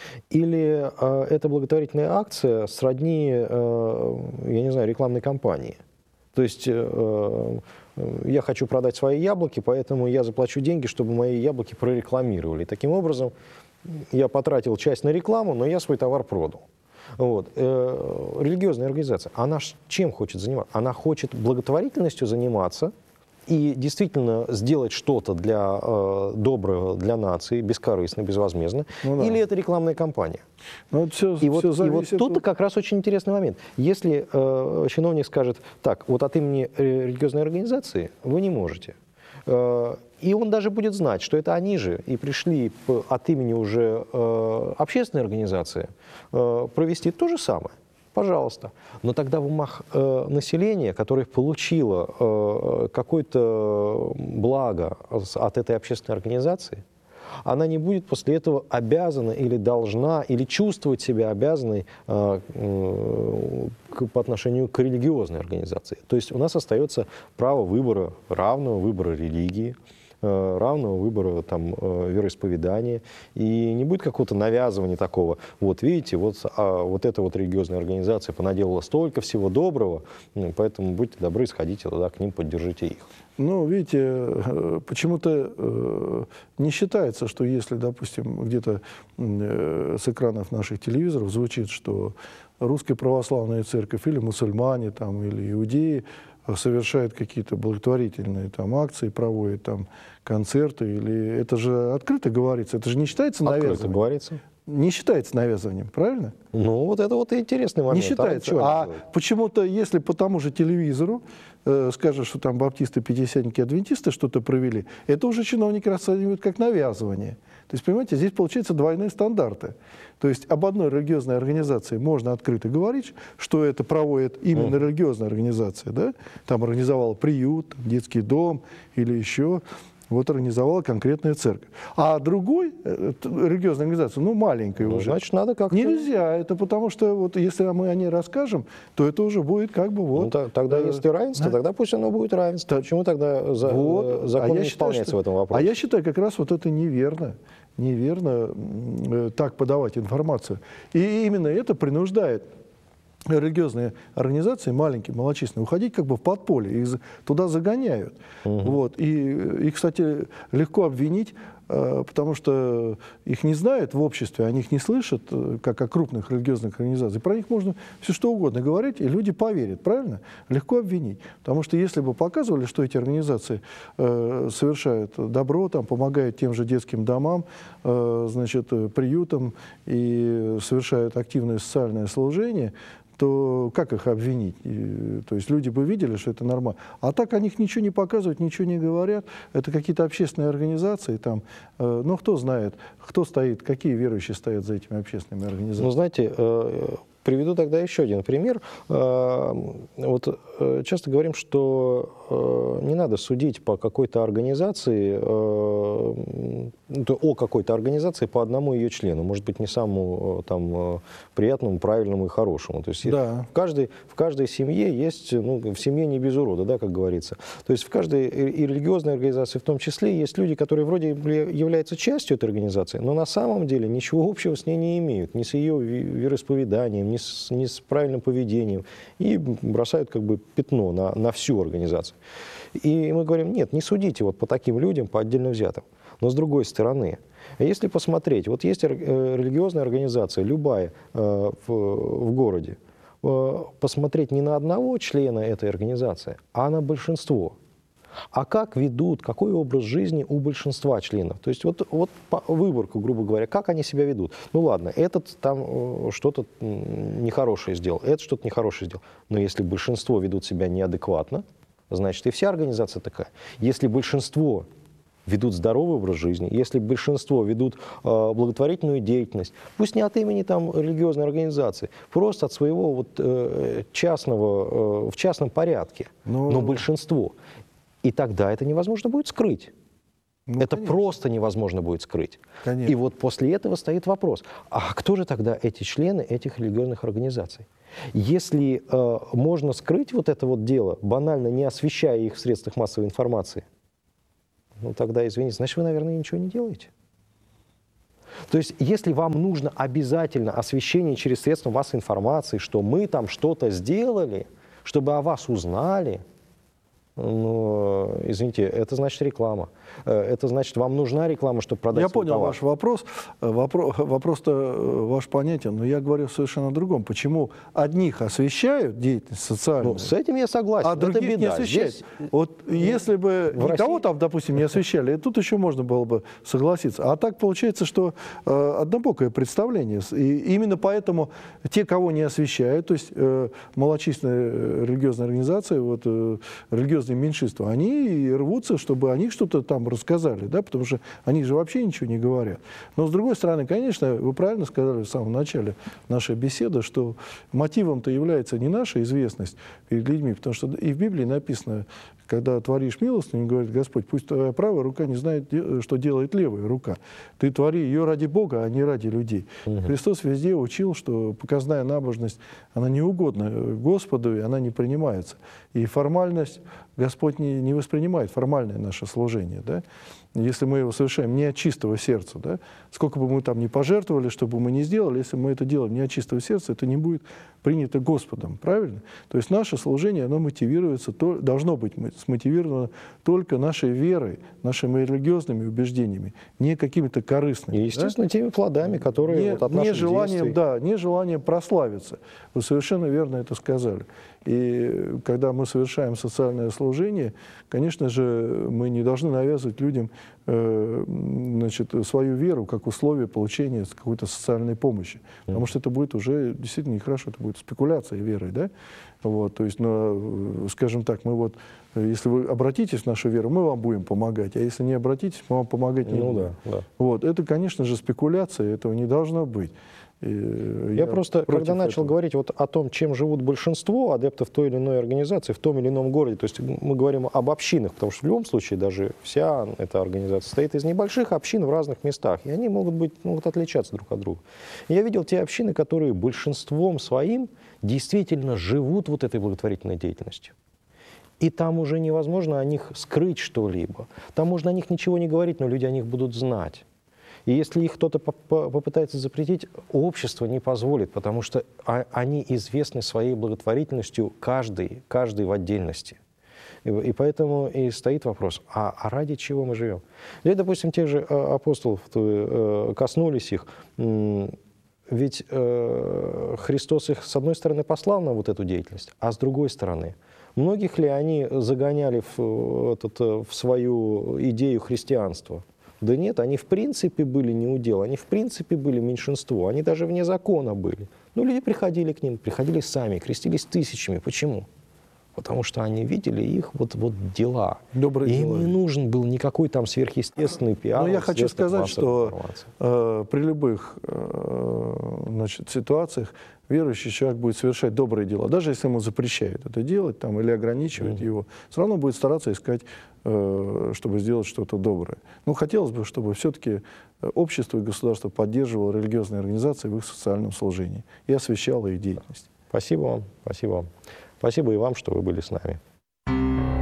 Или это благотворительная акция сродни, я не знаю, рекламной кампании. То есть я хочу продать свои яблоки, поэтому я заплачу деньги, чтобы мои яблоки прорекламировали. Таким образом, я потратил часть на рекламу, но я свой товар продал. Вот. Религиозная организация, она чем хочет заниматься? Она хочет благотворительностью заниматься и действительно сделать что-то для доброго для нации, бескорыстно, безвозмездно, Ну, да. или это рекламная кампания? Ну, все, И вот зависит тут как раз очень интересный момент. Если чиновник скажет, так, вот от имени религиозной организации вы не можете, и он даже будет знать, что это они же и пришли от имени уже общественной организации провести то же самое. Пожалуйста. Но тогда в умах населения, которое получило какое-то благо от этой общественной организации, она не будет после этого обязана или должна, или чувствовать себя обязанной по отношению к религиозной организации. То есть у нас остается право выбора, равного выбора религии, равного выбора там, вероисповедания, и не будет какого-то навязывания такого. Вот видите, вот эта вот религиозная организация понаделала столько всего доброго, поэтому будьте добры, сходите туда к ним, поддержите их. Ну, видите, почему-то не считается, что если, допустим, где-то с экранов наших телевизоров звучит, что Русская Православная Церковь или мусульмане, там, или иудеи совершают какие-то благотворительные там, акции, проводят там, концерты, или это же открыто говорится, это же не считается навязыванием. Открыто говорится. Не считается навязыванием, правильно? Ну, вот это вот интересный момент. Не считается. А почему-то, если по тому же телевизору скажут, что там баптисты, пятидесятники, адвентисты что-то провели, это уже чиновники расценивают как навязывание. То есть, понимаете, здесь получается двойные стандарты. То есть об одной религиозной организации можно открыто говорить, что это проводит именно религиозная организация, да? Там организовала приют, детский дом или еще. Вот организовала конкретная церковь. А другой религиозной организации, ну, маленькой уже. Значит, надо как-то... Нельзя. Это потому что, вот, если мы о ней расскажем, то это уже будет как бы вот... Ну, тогда, если равенство, тогда пусть оно будет равенство. Почему тогда закон не исполняется в этом вопросе? А я считаю, как раз вот это неверно. Неверно так подавать информацию. И именно это принуждает религиозные организации, маленькие, малочисленные, уходить как бы в подполье, их туда загоняют. Вот. И, кстати, легко обвинить, потому что их не знают в обществе, они их не слышат, как о крупных религиозных организациях. Про них можно все что угодно говорить, и люди поверят, правильно? Легко обвинить. Потому что если бы показывали, что эти организации совершают добро, там, помогают тем же детским домам, значит, приютам и совершают активное социальное служение, то как их обвинить? То есть люди бы видели, что это нормально. А так о них ничего не показывают, ничего не говорят. Это какие-то общественные организации. Там, ну, кто знает, кто стоит, какие верующие стоят за этими общественными организациями. Ну, знаете, приведу тогда еще один пример. Вот часто говорим, что не надо судить по какой-то организации, о какой-то организации по одному ее члену. Может быть, не самому там, приятному, правильному и хорошему. То есть Да. в каждой семье есть, ну, в семье не без урода, да, как говорится. То есть в каждой и религиозной организации в том числе есть люди, которые вроде являются частью этой организации, но на самом деле ничего общего с ней не имеют. Ни с ее вероисповеданием, ни с правильным поведением. И бросают как бы пятно на всю организацию. И мы говорим, нет, не судите вот по таким людям, по отдельно взятым. Но с другой стороны, если посмотреть, вот есть религиозная организация, любая в городе, посмотреть не на одного члена этой организации, а на большинство. А как ведут, какой образ жизни у большинства членов? То есть вот выборку, грубо говоря, как они себя ведут. Ну ладно, этот там что-то нехорошее сделал, этот что-то нехорошее сделал. Но если большинство ведут себя неадекватно, значит и вся организация такая. Если большинство ведут здоровый образ жизни, если большинство ведут благотворительную деятельность, пусть не от имени там, религиозной организации, просто от своего вот, частного, в частном порядке, но большинство. И тогда это невозможно будет скрыть. Ну, это конечно. просто невозможно будет скрыть. Конечно. И вот после этого стоит вопрос, а кто же тогда эти члены этих религиозных организаций? Если можно скрыть вот это вот дело, банально не освещая их в средствах массовой информации, ну тогда, извините, значит, вы, наверное, ничего не делаете. То есть, если вам нужно обязательно освещение через средства массовой информации, что мы там что-то сделали, чтобы о вас узнали, ну, извините, это значит реклама. Это значит, вам нужна реклама, чтобы продать Я свой понял товар. ваш вопрос. Вопрос-то ваш понятен, но я говорю совершенно о другом. Почему одних освещают деятельность социальную, Ну, с этим я согласен. а это других не беда. освещают? Здесь, Вот если бы в никого России- там, допустим, не освещали, тут еще можно было бы согласиться. А так получается, что однобокое представление. И именно поэтому те, кого не освещают, то есть малочисленные религиозные организации, вот, религиозные меньшинства, они и рвутся, чтобы о них что-то там рассказали, да, потому что они же вообще ничего не говорят. Но с другой стороны, конечно, вы правильно сказали в самом начале нашей беседы, что мотивом-то является не наша известность перед людьми, потому что и в Библии написано, когда творишь милостыню, говорит Господь, пусть твоя правая рука не знает, что делает левая рука. Ты твори ее ради Бога, а не ради людей. Христос везде учил, что показная набожность, она не угодна Господу, и она не принимается. И формальность Господь не воспринимает, формальное наше служение. Да? Если мы его совершаем не от чистого сердца, да? Сколько бы мы там ни пожертвовали, что бы мы ни сделали, если мы это делаем не от чистого сердца, это не будет принято Господом, правильно? То есть наше служение, оно мотивируется, должно быть смотивировано только нашей верой, нашими религиозными убеждениями, не какими-то корыстными. И, естественно, теми плодами, которые Не, вот от не наших желанием, действий. да, не желанием прославиться. Вы совершенно верно это сказали. И когда мы совершаем социальное служение, конечно же, мы не должны навязывать людям значит, свою веру как условие получения какой-то социальной помощи. Потому что это будет уже действительно нехорошо, это будет спекуляция верой. Да? Вот, то есть, ну, скажем так, мы вот, если вы обратитесь в нашу веру, мы вам будем помогать, а если не обратитесь, мы вам помогать не будем. Да. Вот, это, конечно же, спекуляция, этого не должно быть. Я просто, когда начал говорить вот о том, чем живут большинство адептов той или иной организации в том или ином городе, то есть мы говорим об общинах, потому что в любом случае даже вся эта организация состоит из небольших общин в разных местах, и они могут отличаться друг от друга. Я видел те общины, которые большинством своим действительно живут вот этой благотворительной деятельностью. И там уже невозможно о них скрыть что-либо. Там можно о них ничего не говорить, но люди о них будут знать. И если их кто-то попытается запретить, общество не позволит, потому что они известны своей благотворительностью, каждый в отдельности. И поэтому и стоит вопрос, а ради чего мы живем? Или, допустим, тех же апостолов, коснулись их, ведь Христос их, с одной стороны, послал на вот эту деятельность, а с другой стороны, многих ли они загоняли в свою идею христианства? Да нет, они в принципе были неудел, они в принципе были меньшинство, они даже вне закона были. Но люди приходили к ним, приходили сами, крестились тысячами. Почему? Потому что они видели их вот дела. Добрые Им дела. не нужен был никакой там сверхъестественный пиар. Но я хочу сказать, что при любых значит, ситуациях верующий человек будет совершать добрые дела. Даже если ему запрещают это делать там, или ограничивают его, все равно будет стараться искать, чтобы сделать что-то доброе. Но хотелось бы, чтобы все-таки общество и государство поддерживало религиозные организации в их социальном служении и освещало их деятельность. Спасибо вам, спасибо вам. Спасибо и вам, что вы были с нами.